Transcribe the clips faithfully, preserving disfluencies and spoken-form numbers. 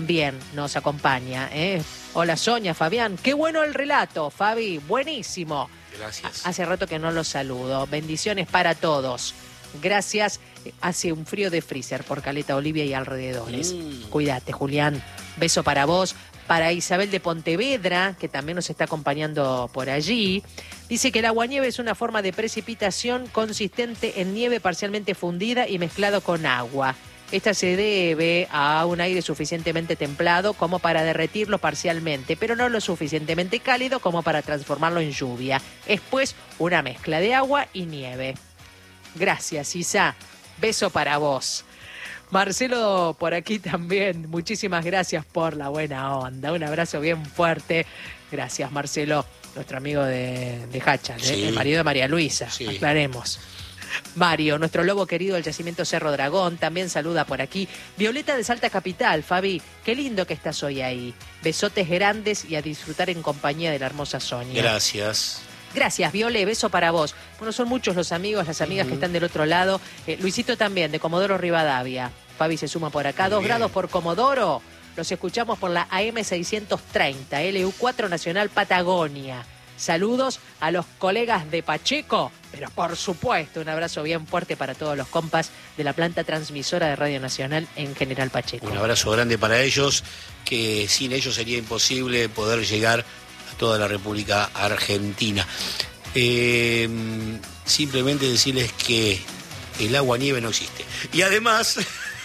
también nos acompaña. ¿eh? Hola Sonia, Fabián, qué bueno el relato, Fabi, buenísimo. Gracias. Hace rato que no los saludo. Bendiciones para todos. Gracias. Hace un frío de freezer por Caleta Olivia y alrededores. Mm. Cuídate, Julián. Beso para vos. Para Isabel de Pontevedra, que también nos está acompañando por allí. Dice que el aguanieve es una forma de precipitación consistente en nieve parcialmente fundida y mezclado con agua. Esta se debe a un aire suficientemente templado como para derretirlo parcialmente, pero no lo suficientemente cálido como para transformarlo en lluvia. Es pues una mezcla de agua y nieve. Gracias, Isa. Beso para vos. Marcelo por aquí también, muchísimas gracias por la buena onda, un abrazo bien fuerte. Gracias, Marcelo, nuestro amigo de, de Hacha, sí. ¿eh? El marido de María Luisa, sí. Aclaremos. Mario, nuestro lobo querido del yacimiento Cerro Dragón, también saluda por aquí. Violeta de Salta Capital, Fabi, qué lindo que estás hoy ahí. Besotes grandes y a disfrutar en compañía de la hermosa Sonia. Gracias. Gracias, Viole, beso para vos. Bueno, son muchos los amigos, las amigas uh-huh. que están del otro lado. Eh, Luisito también, de Comodoro Rivadavia. Fabi se suma por acá. Muy Dos bien. Grados por Comodoro. Los escuchamos por la A M seiscientos treinta, L U cuatro Nacional Patagonia. Saludos a los colegas de Pacheco, pero por supuesto un abrazo bien fuerte para todos los compas de la planta transmisora de Radio Nacional en General Pacheco. Un abrazo grande para ellos, que sin ellos sería imposible poder llegar a toda la República Argentina. Eh, simplemente decirles que el agua nieve no existe. Y además,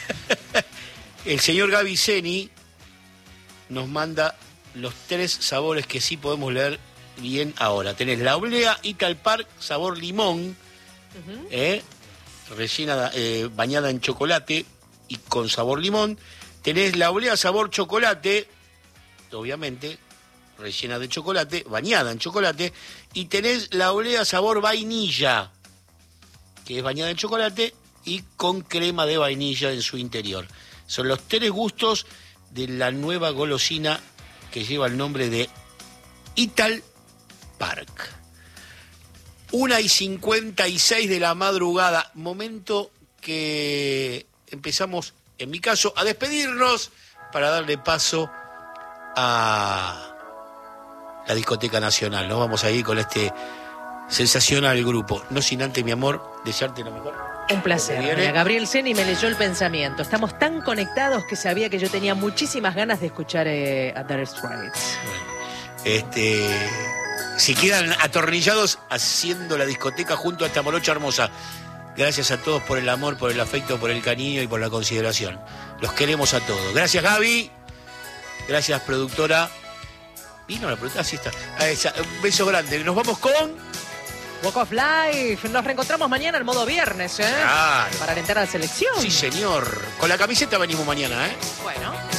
el señor Gaby Zeni nos manda los tres sabores que sí podemos leer bien ahora. Tenés la oblea Ital Park sabor limón, uh-huh. eh, rellena, eh, bañada en chocolate y con sabor limón. Tenés la oblea sabor chocolate, obviamente rellena de chocolate, bañada en chocolate. Y tenés la oblea sabor vainilla, que es bañada en chocolate y con crema de vainilla en su interior. Son los tres gustos de la nueva golosina que lleva el nombre de Ital Park. Una y cincuenta y seis de la madrugada, momento que empezamos, en mi caso, a despedirnos para darle paso a la Discoteca Nacional. Nos vamos a ir con este sensacional grupo. No sin antes, mi amor, desearte lo mejor. Un placer. Mira, Gabriel Zeni me leyó el pensamiento. Estamos tan conectados que sabía que yo tenía muchísimas ganas de escuchar eh, a Dire Straits. Bueno, este... si quedan atornillados haciendo la discoteca junto a esta morocha hermosa. Gracias a todos por el amor, por el afecto, por el cariño y por la consideración. Los queremos a todos. Gracias, Gaby. Gracias, productora. ¿Vino la productora? Así está. Un beso grande. Nos vamos con... Walk of Life. Nos reencontramos mañana en modo viernes, ¿eh? Claro. Para alentar a la selección. Sí, señor. Con la camiseta venimos mañana, ¿eh? Bueno.